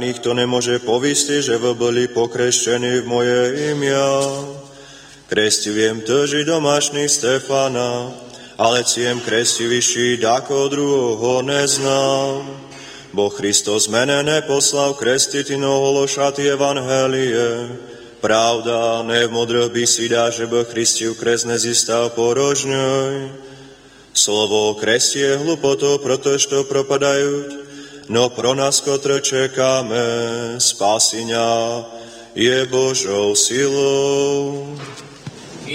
Nikto nemôže povistiť, že vy boli pokrešení v moje imia. Krestiviem tži domašný Stefana, ale ciem krestiviši, dako druhého neznám. Bo Christos mene neposlal krestiť no hološati evangelie. Pravda, ne v modrobi si dá, že by Christiu kres nezistal porožňoj. Slovo kresti je hlupoto, protože to propadajú. No pro nás, kotr čekáme, spásenia je Božou silou.